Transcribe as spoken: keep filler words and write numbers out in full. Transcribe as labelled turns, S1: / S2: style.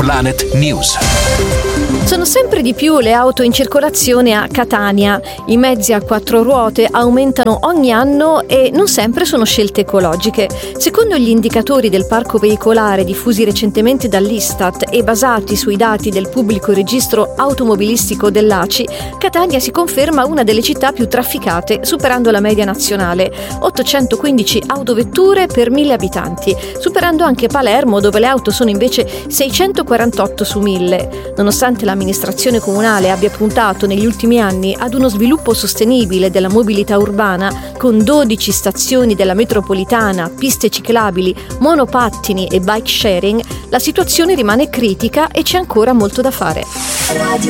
S1: Planet News.
S2: Sono sempre di più le auto in circolazione a Catania. I mezzi a quattro ruote aumentano ogni anno e non sempre sono scelte ecologiche. Secondo gli indicatori del parco veicolare diffusi recentemente dall'Istat e basati sui dati del pubblico registro automobilistico dell'A C I, Catania si conferma una delle città più trafficate, superando la media nazionale, ottocentoquindici autovetture per mille abitanti, superando anche Palermo, dove le auto sono invece seicentoquarantotto su mille. Nonostante l'amministrazione comunale abbia puntato negli ultimi anni ad uno sviluppo sostenibile della mobilità urbana, con dodici stazioni della metropolitana, piste ciclabili, monopattini e bike sharing, la situazione rimane critica e c'è ancora molto da fare.